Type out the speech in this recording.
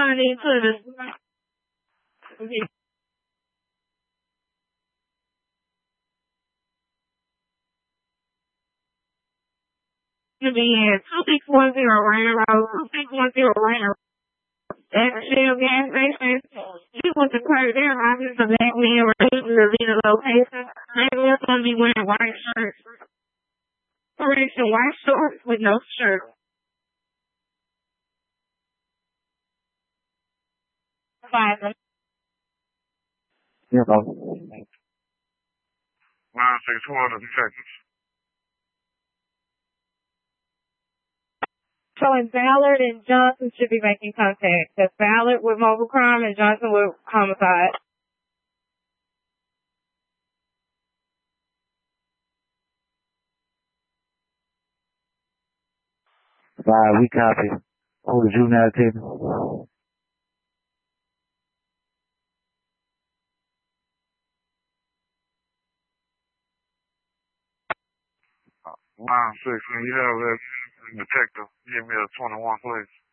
responding to the to be in 2610 Road, 2610 Road. At the Shell gas station, she went to clear their office so that we were able to be the location. They were going to be wearing white shirts. Correction, white shorts with no shirt. Five. Yeah, bro. 961 detectives. So Ballard and Johnson should be making contact. That's Ballard with mobile crime and Johnson with homicide. We copy. Oh, the juvenile table. 9-6, when you have that detective, give me a 21, please.